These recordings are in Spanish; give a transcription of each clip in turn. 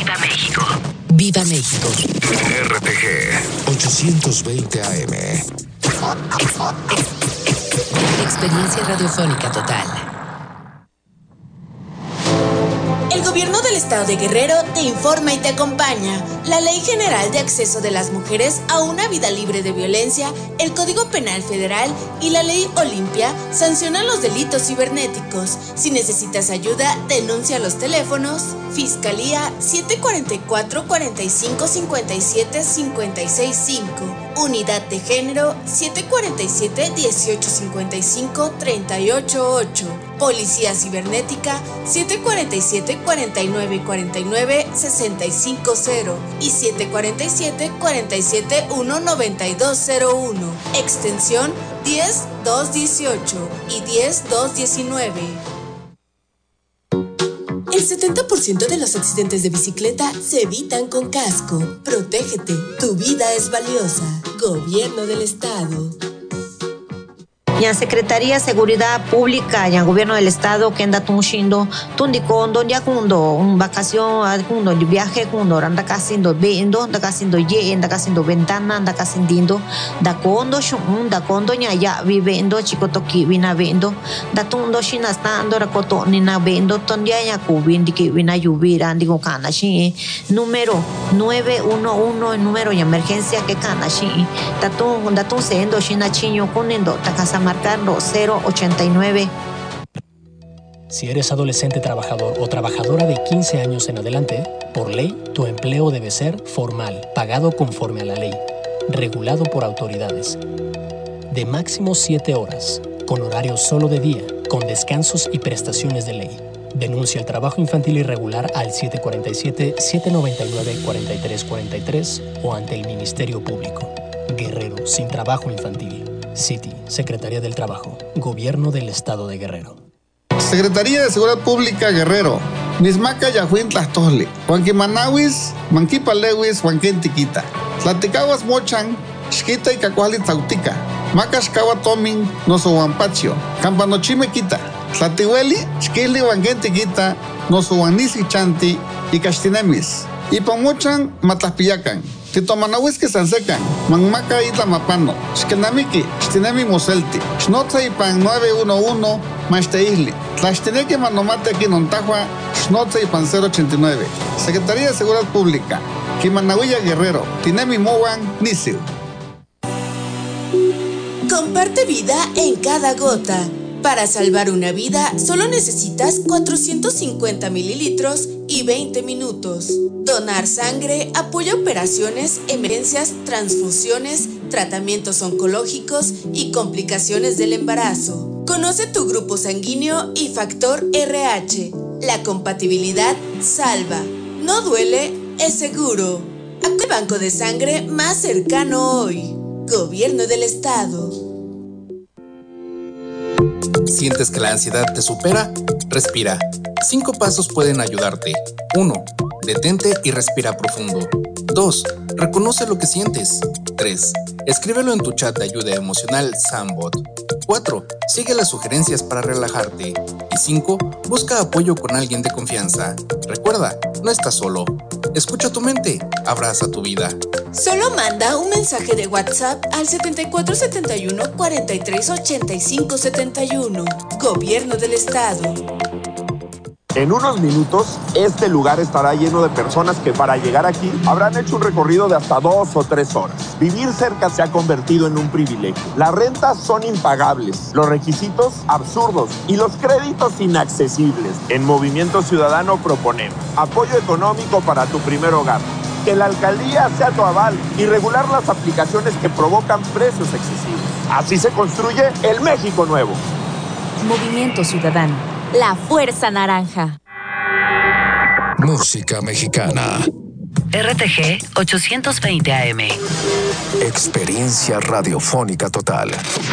Viva México. Viva México. RTG 820 AM. Experiencia radiofónica total. El gobierno del estado de Guerrero te informa y te acompaña. La Ley General de Acceso de las Mujeres a una Vida Libre de Violencia, el Código Penal Federal y la Ley Olimpia sancionan los delitos cibernéticos. Si necesitas ayuda, denuncia a los teléfonos Fiscalía 744-4557-565, Unidad de Género 747-1855-388, Policía Cibernética 747-4949-650 y 747-471-9201, extensión 10218 y 10219. El 70% de los accidentes de bicicleta se evitan con casco. Protégete, tu vida es valiosa. Gobierno del Estado. Ya Secretaría de Seguridad Pública, ya Gobierno del Estado, que anda tunchindo, tundicondo, ya cuando vacación, cuando viaje, cuando anda casindo vendo, anda casindo ye, anda casindo ventana, anda casindindo, da condo ya vivendo, chico toki vina vendo, da tundo shina stando rakoto nina vendo, tondia ya kubindi que vina lluvira, digo cana shi, número 911, el número de emergencia que cana shi, da tun sendo shina chiño kunendo, ta casa marcando 089. Si eres adolescente trabajador o trabajadora de 15 años en adelante, por ley, tu empleo debe ser formal, pagado conforme a la ley, regulado por autoridades, de máximo 7 horas, con horario solo de día, con descansos y prestaciones de ley. Denuncia el trabajo infantil irregular al 747-799-4343 o ante el Ministerio Público. Guerrero sin trabajo infantil. City, Secretaría del Trabajo, Gobierno del Estado de Guerrero. Secretaría de Seguridad Pública Guerrero. Mismaca Yahuin Tlastole. Huanquimanawis, Manquipalewis, Huanquentiquita. Tlaticaguas Mochan, Xquita y Cacuali Tautica. Macascawa Tomin, Noso Huampacho. Campanochime Quita. Tlatihueli, Xquili Huanquentiquita, Noso Huanisi Chanti y Castinemis. Y Pamochan, Matlaspillacan. Titomanawis que sansecan, Manmaca y Tlamapano, Xkenamiki, Xtinemi Moselti, Xnotza y Pan 911, Masteisli, Tlaxteneque Manomate aquí Nontahua, Xnotza y Pan 089, Secretaría de Seguridad Pública, Quimanahuilla Guerrero, Tinemi Mowan, Nisiu. Comparte vida en cada gota. Para salvar una vida, solo necesitas 450 mililitros y 20 minutos. Donar sangre apoya operaciones, emergencias, transfusiones, tratamientos oncológicos y complicaciones del embarazo. Conoce tu grupo sanguíneo y factor RH. La compatibilidad salva. No duele, es seguro. Acude al banco de sangre más cercano hoy. Gobierno del Estado. ¿Sientes que la ansiedad te supera? Respira. 5 pasos pueden ayudarte. 1. Detente y respira profundo. 2. Reconoce lo que sientes. 3. Escríbelo en tu chat de ayuda emocional Sambot. 4. Sigue las sugerencias para relajarte. Y 5. Busca apoyo con alguien de confianza. Recuerda, no estás solo. Escucha tu mente. Abraza tu vida. Solo manda un mensaje de WhatsApp al 7471 43 85 71. Gobierno del Estado. En unos minutos, este lugar estará lleno de personas que para llegar aquí habrán hecho un recorrido de hasta 2 o 3 horas. Vivir cerca se ha convertido en un privilegio. Las rentas son impagables, los requisitos absurdos y los créditos inaccesibles. En Movimiento Ciudadano proponemos apoyo económico para tu primer hogar, que la alcaldía sea tu aval y regular las aplicaciones que provocan precios excesivos. Así se construye el México nuevo. Movimiento Ciudadano. La Fuerza Naranja. Música mexicana. RTG 820 AM. Experiencia radiofónica total.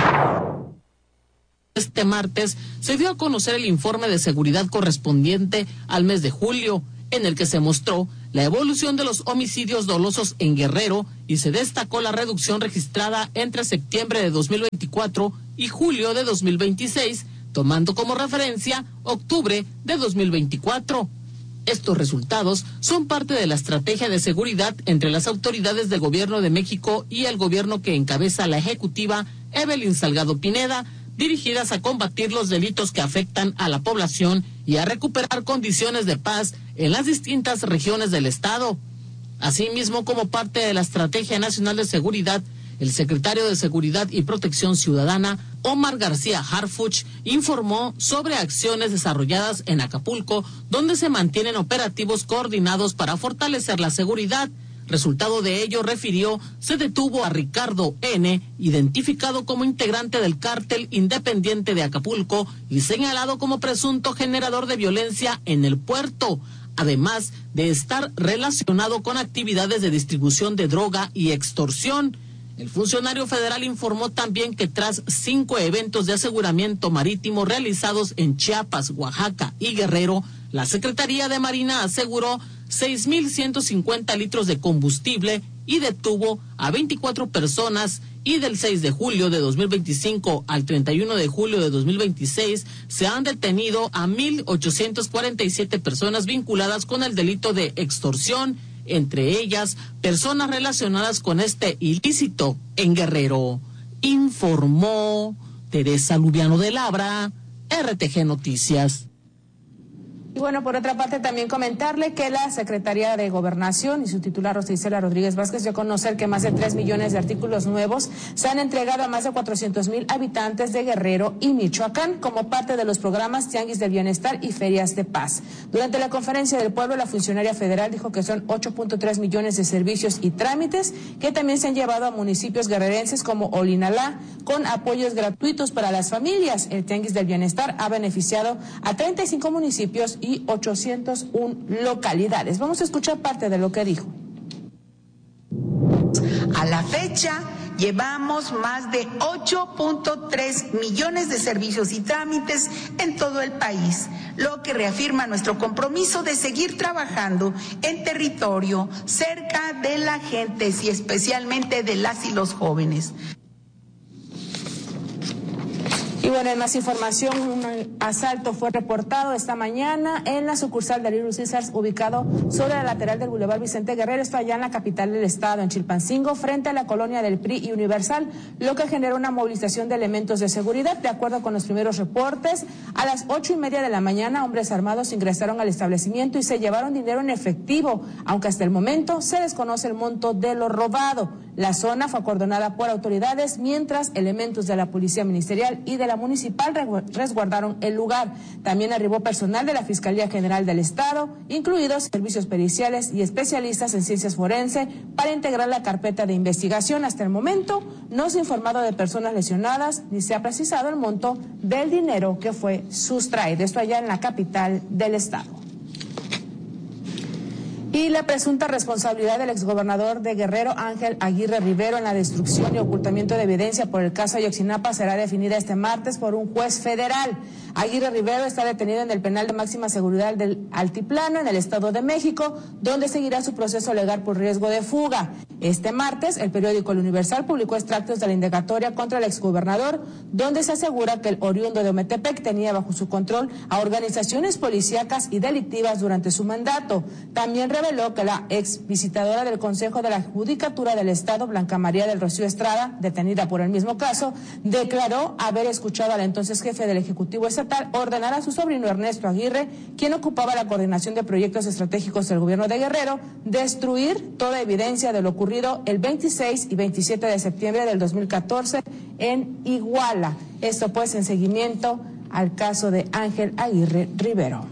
Este martes se dio a conocer el informe de seguridad correspondiente al mes de julio, en el que se mostró la evolución de los homicidios dolosos en Guerrero y se destacó la reducción registrada entre septiembre de 2024 y julio de 2026, tomando como referencia octubre de 2024. Estos resultados son parte de la estrategia de seguridad entre las autoridades del Gobierno de México y el gobierno que encabeza la ejecutiva Evelyn Salgado Pineda, dirigidas a combatir los delitos que afectan a la población y a recuperar condiciones de paz en las distintas regiones del estado. Asimismo, como parte de la Estrategia Nacional de Seguridad, el secretario de Seguridad y Protección Ciudadana, Omar García Harfuch, informó sobre acciones desarrolladas en Acapulco, donde se mantienen operativos coordinados para fortalecer la seguridad. Resultado de ello, refirió, se detuvo a Ricardo N., identificado como integrante del cártel independiente de Acapulco y señalado como presunto generador de violencia en el puerto, además de estar relacionado con actividades de distribución de droga y extorsión. El funcionario federal informó también que tras 5 eventos de aseguramiento marítimo realizados en Chiapas, Oaxaca y Guerrero, la Secretaría de Marina aseguró 6,150 litros de combustible y detuvo a 24 personas, y del 6 de julio de 2025 al 31 de julio de 2026 se han detenido a 1,847 personas vinculadas con el delito de extorsión, entre ellas personas relacionadas con este ilícito en Guerrero. Informó Teresa Lubiano de Labra, RTG Noticias. Y bueno, por otra parte, también comentarle que la Secretaría de Gobernación y su titular, Rosa Isela Rodríguez Vázquez, dio a conocer que más de 3 millones de artículos nuevos se han entregado a más de 400,000 habitantes de Guerrero y Michoacán como parte de los programas Tianguis del Bienestar y Ferias de Paz. Durante la conferencia del pueblo, la funcionaria federal dijo que son 8.3 millones de servicios y trámites que también se han llevado a municipios guerrerenses como Olinalá, con apoyos gratuitos para las familias. El Tianguis del Bienestar ha beneficiado a 35 municipios y 801 localidades. Vamos a escuchar parte de lo que dijo. A la fecha, llevamos más de 8.3 millones de servicios y trámites en todo el país, lo que reafirma nuestro compromiso de seguir trabajando en territorio, cerca de la gente y especialmente de las y los jóvenes. Y bueno, en más información, un asalto fue reportado esta mañana en la sucursal de Little Caesars, ubicado sobre la lateral del Boulevard Vicente Guerrero, esto allá en la capital del estado, en Chilpancingo, frente a la colonia del PRI y Universal, lo que generó una movilización de elementos de seguridad. De acuerdo con los primeros reportes, a las 8:30 de la mañana, hombres armados ingresaron al establecimiento y se llevaron dinero en efectivo, aunque hasta el momento se desconoce el monto de lo robado. La zona fue acordonada por autoridades, mientras elementos de la Policía Ministerial y de la Municipal resguardaron el lugar. También arribó personal de la Fiscalía General del Estado, incluidos servicios periciales y especialistas en ciencias forenses, para integrar la carpeta de investigación. Hasta el momento no se ha informado de personas lesionadas ni se ha precisado el monto del dinero que fue sustraído. Esto allá en la capital del estado. Y la presunta responsabilidad del exgobernador de Guerrero, Ángel Aguirre Rivero, en la destrucción y ocultamiento de evidencia por el caso Ayotzinapa será definida este martes por un juez federal. Aguirre Rivero está detenido en el penal de máxima seguridad del Altiplano, en el Estado de México, donde seguirá su proceso legal por riesgo de fuga. Este martes, el periódico El Universal publicó extractos de la indagatoria contra el exgobernador, donde se asegura que el oriundo de Ometepec tenía bajo su control a organizaciones policíacas y delictivas durante su mandato. También reveló que la ex visitadora del Consejo de la Judicatura del Estado, Blanca María del Rocío Estrada, detenida por el mismo caso, declaró haber escuchado al entonces jefe del Ejecutivo Estatal ordenar a su sobrino Ernesto Aguirre, quien ocupaba la coordinación de proyectos estratégicos del gobierno de Guerrero, destruir toda evidencia de lo ocurrido el 26 y 27 de septiembre del 2014 en Iguala. Esto pues en seguimiento al caso de Ángel Aguirre Rivero.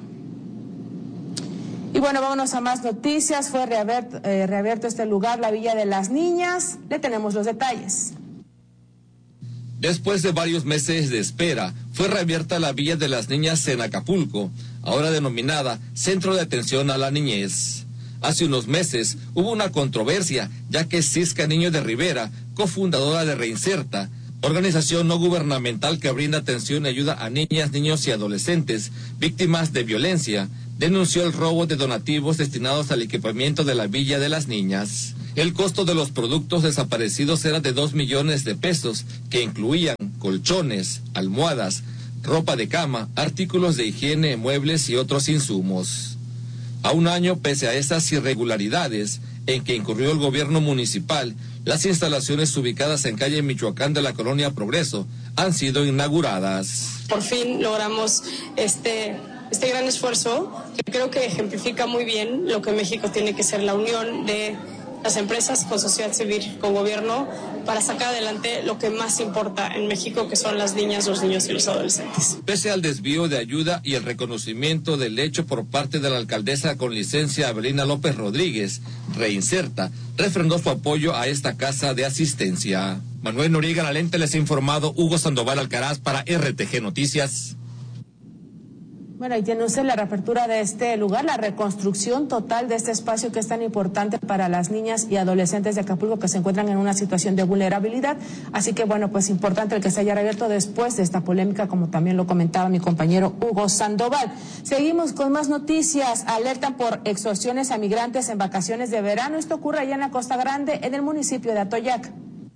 Y bueno, vámonos a más noticias. Fue reabierto este lugar, la Villa de las Niñas. Le tenemos los detalles. Después de varios meses de espera, fue reabierta la Villa de las Niñas en Acapulco, ahora denominada Centro de Atención a la Niñez. Hace unos meses hubo una controversia, ya que Cisca Niño de Rivera, cofundadora de Reinserta, organización no gubernamental que brinda atención y ayuda a niñas, niños y adolescentes víctimas de violencia, denunció el robo de donativos destinados al equipamiento de la Villa de las Niñas. El costo de los productos desaparecidos era de 2 millones de pesos, que incluían colchones, almohadas, ropa de cama, artículos de higiene, muebles y otros insumos. A un año, pese a estas irregularidades en que incurrió el gobierno municipal, las instalaciones ubicadas en calle Michoacán de la colonia Progreso han sido inauguradas. Por fin logramos este gran esfuerzo, que creo que ejemplifica muy bien lo que México tiene que ser, la unión de las empresas con sociedad civil, con gobierno, para sacar adelante lo que más importa en México, que son las niñas, los niños y los adolescentes. Pese al desvío de ayuda y el reconocimiento del hecho por parte de la alcaldesa con licencia Abelina López Rodríguez, Reinserta refrendó su apoyo a esta casa de asistencia. Manuel Noriega Lalente les ha informado. Hugo Sandoval Alcaraz para RTG Noticias. Bueno, y tiene usted la reapertura de este lugar, la reconstrucción total de este espacio que es tan importante para las niñas y adolescentes de Acapulco que se encuentran en una situación de vulnerabilidad. Así que bueno, pues importante el que se haya reabierto después de esta polémica, como también lo comentaba mi compañero Hugo Sandoval. Seguimos con más noticias. Alertan por extorsiones a migrantes en vacaciones de verano. Esto ocurre allá en la Costa Grande, en el municipio de Atoyac.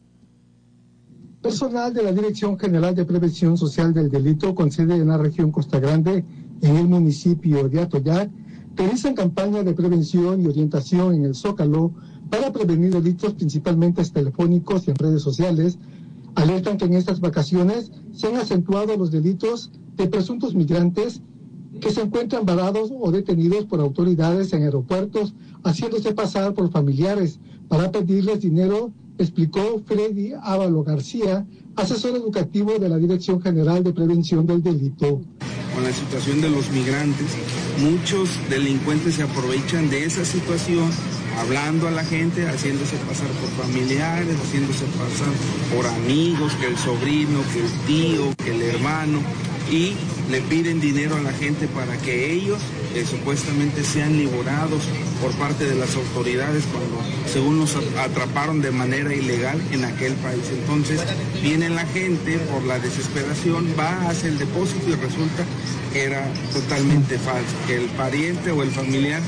Personal de la Dirección General de Prevención Social del Delito, con sede en la región Costa Grande, en el municipio de Atoyac, realizan campaña de prevención y orientación en el Zócalo para prevenir delitos principalmente telefónicos y en redes sociales. Alertan que en estas vacaciones se han acentuado los delitos de presuntos migrantes que se encuentran varados o detenidos por autoridades en aeropuertos, haciéndose pasar por familiares para pedirles dinero, explicó Freddy Ávalo García, asesor educativo de la Dirección General de Prevención del Delito. Con la situación de los migrantes, muchos delincuentes se aprovechan de esa situación, hablando a la gente, haciéndose pasar por familiares, haciéndose pasar por amigos, que el sobrino, que el tío, que el hermano, y le piden dinero a la gente para que ellos supuestamente sean liberados por parte de las autoridades cuando según los atraparon de manera ilegal en aquel país. Entonces viene la gente por la desesperación, va, hace el depósito y resulta que era totalmente falso, que el pariente o el familiar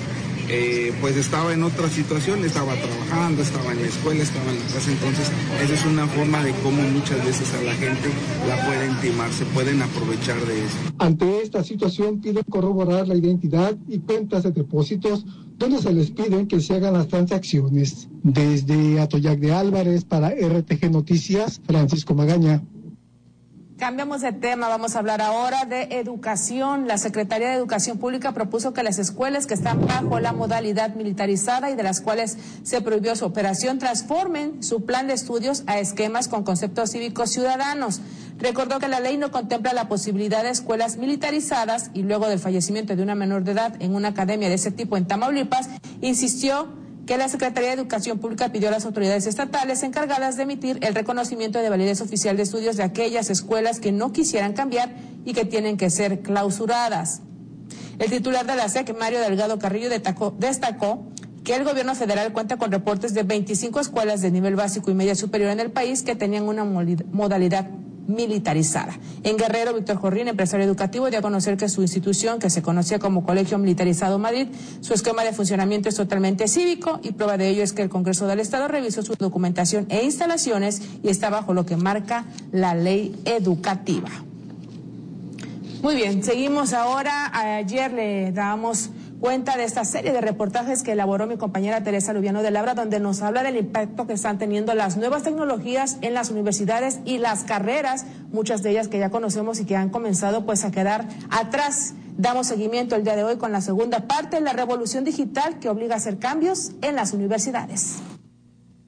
pues estaba en otra situación, estaba trabajando, estaba en la escuela, estaba en la casa. Entonces esa es una forma de cómo muchas veces a la gente la pueden timar, se pueden aprovechar de eso. Ante esta situación piden corroborar la identidad y cuentas de depósitos donde se les piden que se hagan las transacciones. Desde Atoyac de Álvarez para RTG Noticias, Francisco Magaña. Cambiamos de tema, vamos a hablar ahora de educación. La Secretaría de Educación Pública propuso que las escuelas que están bajo la modalidad militarizada y de las cuales se prohibió su operación transformen su plan de estudios a esquemas con conceptos cívicos ciudadanos. Recordó que la ley no contempla la posibilidad de escuelas militarizadas y luego del fallecimiento de una menor de edad en una academia de ese tipo en Tamaulipas, insistió que la Secretaría de Educación Pública pidió a las autoridades estatales encargadas de emitir el reconocimiento de validez oficial de estudios de aquellas escuelas que no quisieran cambiar y que tienen que ser clausuradas. El titular de la SEC, Mario Delgado Carrillo, destacó que el gobierno federal cuenta con reportes de 25 escuelas de nivel básico y media superior en el país que tenían una modalidad militarizada. En Guerrero, Víctor Jorrín, empresario educativo, dio a conocer que su institución, que se conocía como Colegio Militarizado Madrid, su esquema de funcionamiento es totalmente cívico y prueba de ello es que el Congreso del Estado revisó su documentación e instalaciones y está bajo lo que marca la ley educativa. Muy bien, seguimos ahora. Ayer le dábamos cuenta de esta serie de reportajes que elaboró mi compañera Teresa Lubiano de Labra, donde nos habla del impacto que están teniendo las nuevas tecnologías en las universidades y las carreras, muchas de ellas que ya conocemos y que han comenzado pues a quedar atrás. Damos seguimiento el día de hoy con la segunda parte, la revolución digital que obliga a hacer cambios en las universidades.